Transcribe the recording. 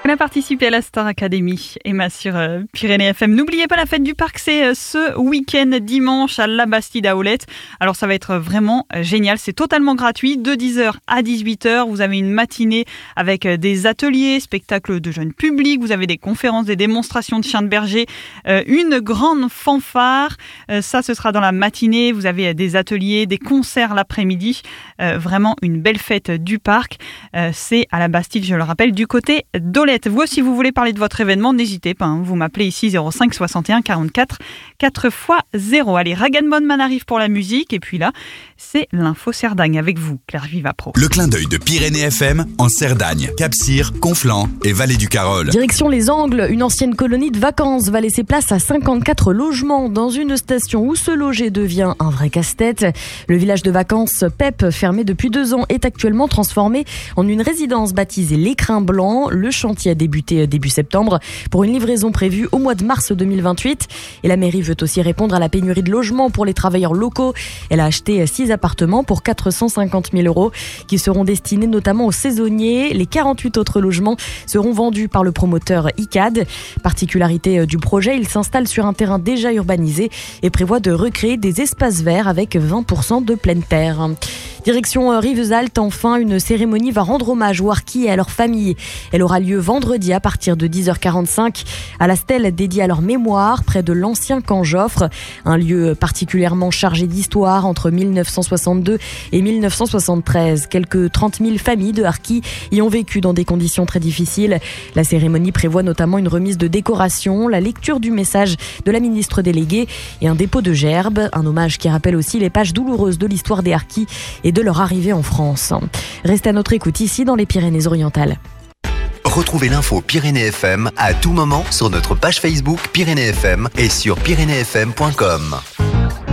On a participé à la Star Academy, Emma, sur Pyrénées FM. N'oubliez pas, la fête du parc, c'est ce week-end dimanche à la Bastide à Aulette. Alors ça va être vraiment génial, c'est totalement gratuit, de 10h à 18h. Vous avez une matinée avec des ateliers, spectacles de jeunes publics, vous avez des conférences, des démonstrations de chiens de berger, une grande fanfare. Ça, ce sera dans la matinée. Vous avez des ateliers, des concerts l'après-midi. Vraiment une belle fête du parc. C'est à la Bastide, je le rappelle, du côté d'Aulette. Vous, si vous voulez parler de votre événement, n'hésitez pas. Vous m'appelez ici 05 61 44 4x0. Allez, Rag'n'Bone arrive pour la musique. Et puis là, c'est l'info Cerdagne avec vous, Claire Vivapro. Le clin d'œil de Pyrénées FM en Cerdagne, Cap-Cyr, Conflans et Vallée du Carol. Direction les Angles, une ancienne colonie de vacances va laisser place à 54 logements dans une station où se loger devient un vrai casse-tête. Le village de vacances PEP, fermé depuis 2 ans, est actuellement transformé en une résidence baptisée l'Écrin Blanc. Le chantier a débuté début septembre pour une livraison prévue au mois de mars 2028. Et la mairie veut aussi répondre à la pénurie de logements pour les travailleurs locaux. Elle a acheté 6 appartements pour 450 000 € qui seront destinés notamment aux saisonniers. Les 48 autres logements seront vendus par le promoteur ICAD. Particularité du projet, il s'installe sur un terrain déjà urbanisé et prévoit de recréer des espaces verts avec 20% de pleine terre. Direction Rivesaltes, enfin, une cérémonie va rendre hommage aux harkis et à leur famille. Elle aura lieu vendredi à partir de 10h45 à la stèle dédiée à leur mémoire, près de l'ancien camp Joffre. Un lieu particulièrement chargé d'histoire entre 1962 et 1973. Quelques 30 000 familles de harkis y ont vécu dans des conditions très difficiles. La cérémonie prévoit notamment une remise de décoration, la lecture du message de la ministre déléguée et un dépôt de gerbes. Un hommage qui rappelle aussi les pages douloureuses de l'histoire des harkis et de leur arrivée en France. Restez à notre écoute ici dans les Pyrénées-Orientales. Retrouvez l'info Pyrénées FM à tout moment sur notre page Facebook Pyrénées FM et sur pyrénéesfm.com.